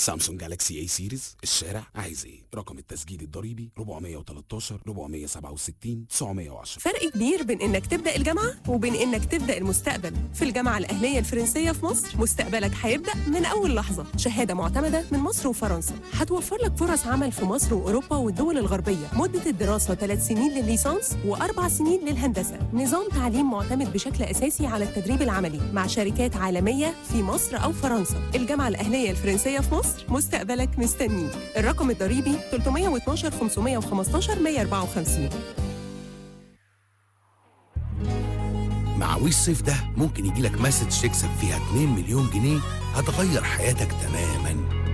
سامسونج جالاكسي اي سيريز. الشارع عايز ايه؟ رقم التسجيل الضريبي 413 467 910. فرق كبير بين انك تبدأ الجامعة وبين انك تبدأ المستقبل. في الجامعة الأهلية الفرنسية في مصر مستقبلك هيبدأ من أول لحظة. شهادة معتمدة من مصر وفرنسا هتوفر لك فرص عمل في مصر وأوروبا والدول الغربية. مدة الدراسة 3 سنين للليسانس و4 سنين للهندسة. نظام تعليم معتمد بشكل أساسي على التدريب العملي مع شركات عالمية في مصر أو فرنسا. الجامعة الأهلية الفرنسية في مصر، مستقبلك مستنيك. الرقم الضريبي 312 515 154. مع وي الصيف ده ممكن يجيلك مسج تكسب فيها 2 مليون جنيه هتغير حياتك تماماً.